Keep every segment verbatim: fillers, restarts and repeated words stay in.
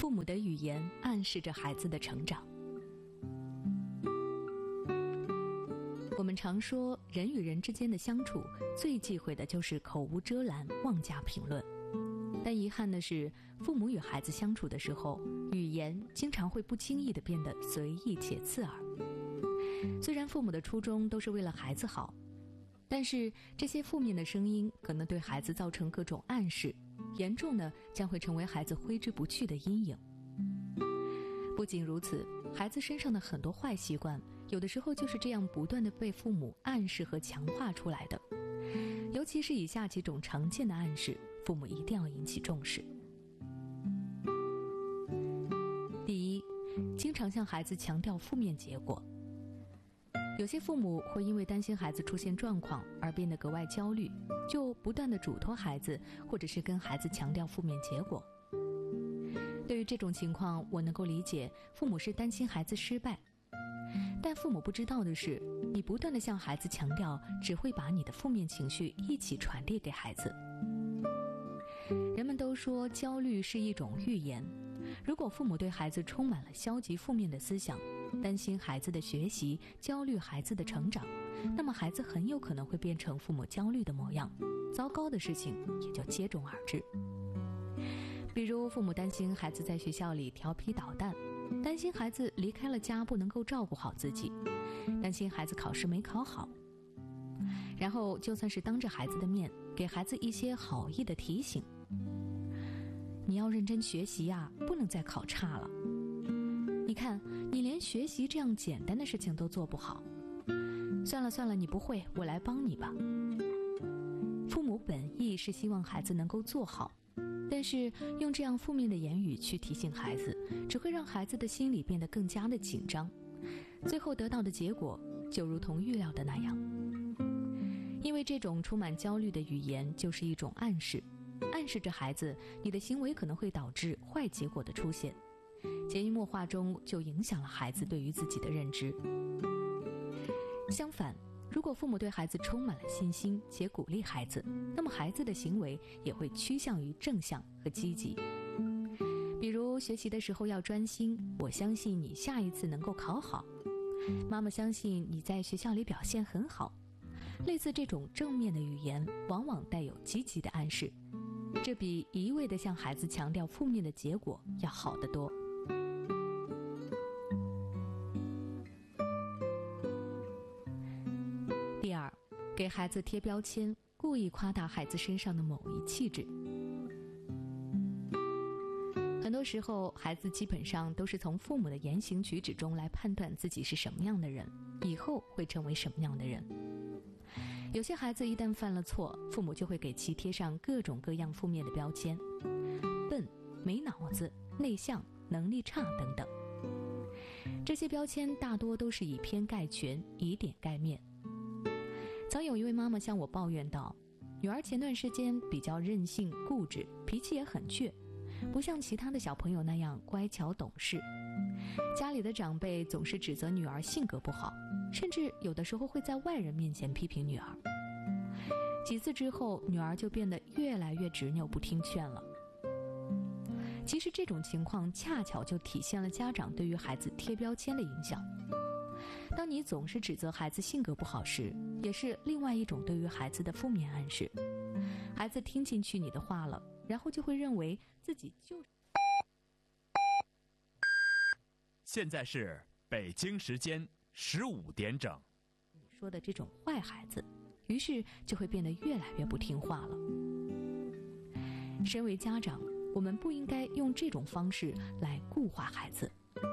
父母的语言暗示着孩子的成长。我们常说，人与人之间的相处最忌讳的就是口无遮拦、妄加评论。但遗憾的是，父母与孩子相处的时候，语言经常会不经意地变得随意且刺耳。虽然父母的初衷都是为了孩子好，但是这些负面的声音可能对孩子造成各种暗示，严重的将会成为孩子挥之不去的阴影。不仅如此，孩子身上的很多坏习惯，有的时候就是这样不断地被父母暗示和强化出来的。尤其是以下几种常见的暗示，父母一定要引起重视。第一，经常向孩子强调负面结果。有些父母会因为担心孩子出现状况而变得格外焦虑，就不断地嘱托孩子，或者是跟孩子强调负面结果。对于这种情况，我能够理解父母是担心孩子失败，但父母不知道的是，你不断地向孩子强调，只会把你的负面情绪一起传递给孩子。人们都说焦虑是一种预言，如果父母对孩子充满了消极负面的思想，担心孩子的学习，焦虑孩子的成长，那么孩子很有可能会变成父母焦虑的模样，糟糕的事情也就接踵而至。比如父母担心孩子在学校里调皮捣蛋，担心孩子离开了家不能够照顾好自己，担心孩子考试没考好，然后就算是当着孩子的面给孩子一些好意的提醒，你要认真学习啊，不能再考差了，你看你连学习这样简单的事情都做不好，算了算了，你不会，我来帮你吧。父母本意是希望孩子能够做好，但是用这样负面的言语去提醒孩子，只会让孩子的心理变得更加的紧张，最后得到的结果就如同预料的那样。因为这种充满焦虑的语言就是一种暗示，暗示着孩子你的行为可能会导致坏结果的出现，潜移默化中就影响了孩子对于自己的认知。相反，如果父母对孩子充满了信心且鼓励孩子，那么孩子的行为也会趋向于正向和积极。比如学习的时候要专心，我相信你下一次能够考好，妈妈相信你在学校里表现很好。类似这种正面的语言往往带有积极的暗示，这比一味地向孩子强调负面的结果要好得多。第二，给孩子贴标签，故意夸大孩子身上的某一气质。很多时候，孩子基本上都是从父母的言行举止中来判断自己是什么样的人，以后会成为什么样的人。有些孩子一旦犯了错，父母就会给其贴上各种各样负面的标签，笨、没脑子、内向、能力差等等。这些标签大多都是以偏概全，以点盖面。曾有一位妈妈向我抱怨道，女儿前段时间比较任性固执，脾气也很倔，不像其他的小朋友那样乖巧懂事。家里的长辈总是指责女儿性格不好，甚至有的时候会在外人面前批评女儿。几次之后，女儿就变得越来越执拗，不听劝了。其实这种情况恰巧就体现了家长对于孩子贴标签的影响。当你总是指责孩子性格不好时，也是另外一种对于孩子的负面暗示。孩子听进去你的话了，然后就会认为自己就是。 现在是北京时间十五点整。 你说的这种坏孩子，于是就会变得越来越不听话了。身为家长，我们不应该用这种方式来固化孩子。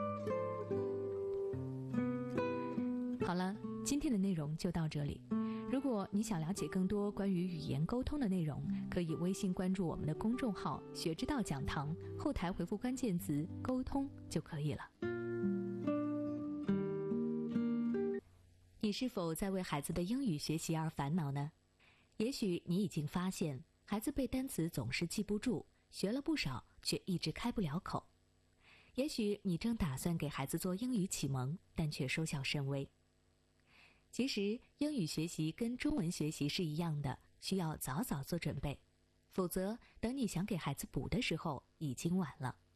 好了，今天的内容就到这里。如果你想了解更多关于语言沟通的内容，可以微信关注我们的公众号学之道讲堂，后台回复关键词沟通就可以了。你是否在为孩子的英语学习而烦恼呢？也许你已经发现，孩子背单词总是记不住，学了不少却一直开不了口。也许你正打算给孩子做英语启蒙，但却收效甚微。其实英语学习跟中文学习是一样的，需要早早做准备，否则等你想给孩子补的时候已经晚了。